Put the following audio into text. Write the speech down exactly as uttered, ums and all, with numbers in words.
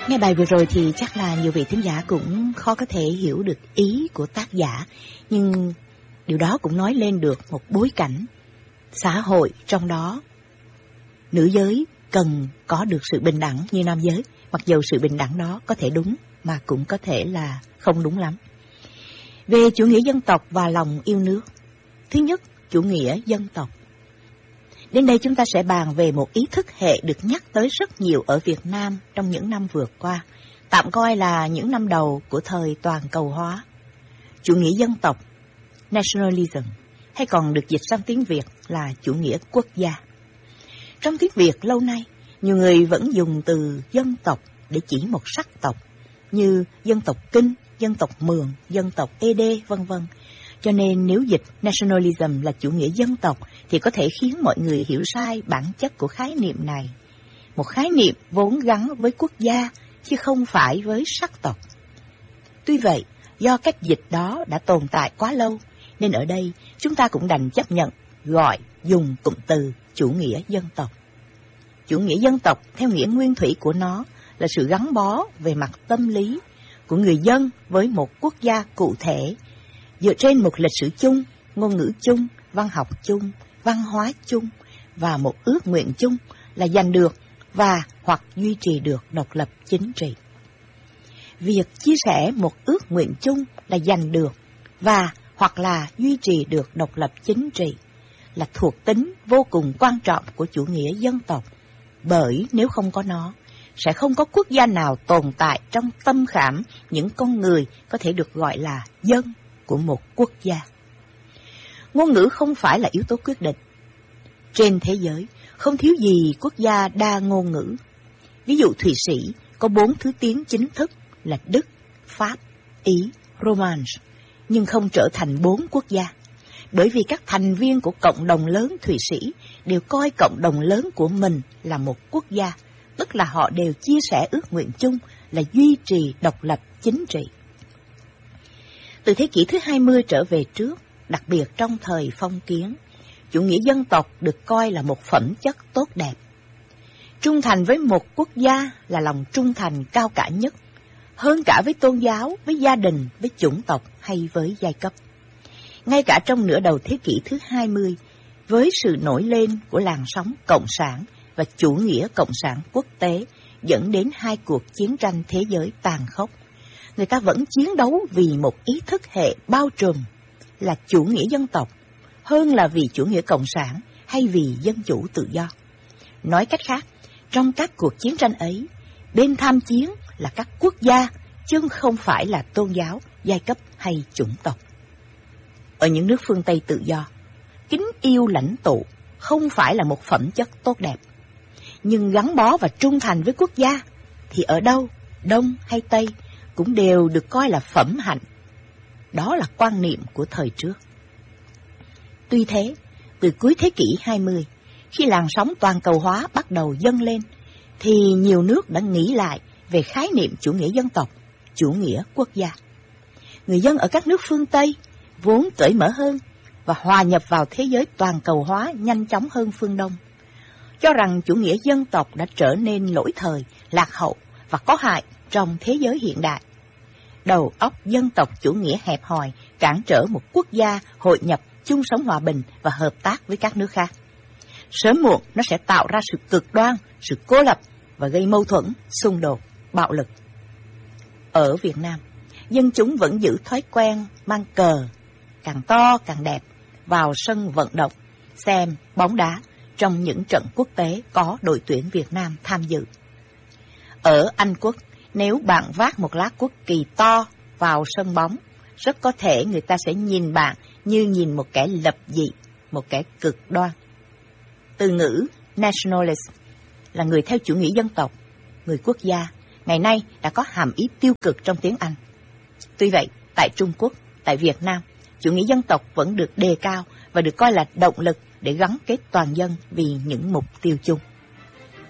Nghe bài vừa rồi thì chắc là nhiều vị thính giả cũng khó có thể hiểu được ý của tác giả, nhưng điều đó cũng nói lên được một bối cảnh xã hội trong đó nữ giới cần có được sự bình đẳng như nam giới, mặc dù sự bình đẳng đó có thể đúng mà cũng có thể là không đúng lắm. Về chủ nghĩa dân tộc và lòng yêu nước. Thứ nhất, chủ nghĩa dân tộc. Đến đây chúng ta sẽ bàn về một ý thức hệ được nhắc tới rất nhiều ở Việt Nam trong những năm vừa qua, tạm coi là những năm đầu của thời toàn cầu hóa. Chủ nghĩa dân tộc, nationalism, hay còn được dịch sang tiếng Việt là chủ nghĩa quốc gia. Trong tiếng Việt lâu nay, nhiều người vẫn dùng từ dân tộc để chỉ một sắc tộc, như dân tộc Kinh, dân tộc Mường, dân tộc Ê Đê, vân vân. Cho nên nếu dịch nationalism là chủ nghĩa dân tộc thì có thể khiến mọi người hiểu sai bản chất của khái niệm này. Một khái niệm vốn gắn với quốc gia chứ không phải với sắc tộc. Tuy vậy, do cách dịch đó đã tồn tại quá lâu, nên ở đây chúng ta cũng đành chấp nhận gọi dùng cụm từ chủ nghĩa dân tộc. Chủ nghĩa dân tộc theo nghĩa nguyên thủy của nó là sự gắn bó về mặt tâm lý của người dân với một quốc gia cụ thể, dựa trên một lịch sử chung, ngôn ngữ chung, văn học chung, văn hóa chung và một ước nguyện chung là giành được và hoặc duy trì được độc lập chính trị. Việc chia sẻ một ước nguyện chung là giành được và hoặc là duy trì được độc lập chính trị là thuộc tính vô cùng quan trọng của chủ nghĩa dân tộc, bởi nếu không có nó, sẽ không có quốc gia nào tồn tại trong tâm khảm những con người có thể được gọi là dân của một quốc gia. Ngôn ngữ không phải là yếu tố quyết định. Trên thế giới, không thiếu gì quốc gia đa ngôn ngữ. Ví dụ Thụy Sĩ có bốn thứ tiếng chính thức là Đức, Pháp, Ý, Romance, nhưng không trở thành bốn quốc gia. Bởi vì các thành viên của cộng đồng lớn Thụy Sĩ đều coi cộng đồng lớn của mình là một quốc gia, tức là họ đều chia sẻ ước nguyện chung là duy trì độc lập chính trị. Từ thế kỷ thứ hai mươi trở về trước, đặc biệt trong thời phong kiến, chủ nghĩa dân tộc được coi là một phẩm chất tốt đẹp. Trung thành với một quốc gia là lòng trung thành cao cả nhất, hơn cả với tôn giáo, với gia đình, với chủng tộc hay với giai cấp. Ngay cả trong nửa đầu thế kỷ thứ hai mươi, với sự nổi lên của làn sóng cộng sản và chủ nghĩa cộng sản quốc tế dẫn đến hai cuộc chiến tranh thế giới tàn khốc, người ta vẫn chiến đấu vì một ý thức hệ bao trùm là chủ nghĩa dân tộc, hơn là vì chủ nghĩa cộng sản hay vì dân chủ tự do. Nói cách khác, trong các cuộc chiến tranh ấy, bên tham chiến là các quốc gia, chứ không phải là tôn giáo, giai cấp hay chủng tộc. Ở những nước phương Tây tự do, kính yêu lãnh tụ không phải là một phẩm chất tốt đẹp. Nhưng gắn bó và trung thành với quốc gia thì ở đâu, Đông hay Tây, cũng đều được coi là phẩm hạnh. Đó là quan niệm của thời trước. Tuy thế, từ cuối thế kỷ hai mươi, khi làn sóng toàn cầu hóa bắt đầu dâng lên, thì nhiều nước đã nghĩ lại về khái niệm chủ nghĩa dân tộc, chủ nghĩa quốc gia. Người dân ở các nước phương Tây vốn cởi mở hơn và hòa nhập vào thế giới toàn cầu hóa nhanh chóng hơn phương Đông, cho rằng chủ nghĩa dân tộc đã trở nên lỗi thời, lạc hậu và có hại trong thế giới hiện đại. Đầu óc dân tộc chủ nghĩa hẹp hòi cản trở một quốc gia hội nhập, chung sống hòa bình và hợp tác với các nước khác. Sớm muộn nó sẽ tạo ra sự cực đoan, sự cô lập và gây mâu thuẫn, xung đột, bạo lực. Ở Việt Nam, dân chúng vẫn giữ thói quen mang cờ, càng to càng đẹp, vào sân vận động, xem bóng đá trong những trận quốc tế có đội tuyển Việt Nam tham dự. Ở Anh Quốc, nếu bạn vác một lá quốc kỳ to vào sân bóng, rất có thể người ta sẽ nhìn bạn như nhìn một kẻ lập dị, một kẻ cực đoan. Từ ngữ nationalist là người theo chủ nghĩa dân tộc, người quốc gia, ngày nay đã có hàm ý tiêu cực trong tiếng Anh. Tuy vậy, tại Trung Quốc, tại Việt Nam, chủ nghĩa dân tộc vẫn được đề cao và được coi là động lực để gắn kết toàn dân vì những mục tiêu chung.